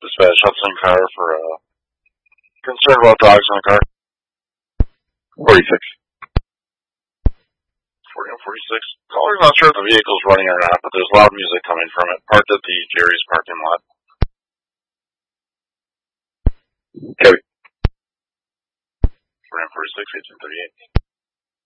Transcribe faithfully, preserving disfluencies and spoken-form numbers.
Dispatch Hudson car for uh, concern about dogs in the car. forty-six. forty and forty-six. Caller's not sure if the vehicle's running or not, but there's loud music coming from it. Parked at the Jerry's parking lot. Heavy. forty and forty-six, eighteen thirty-eight.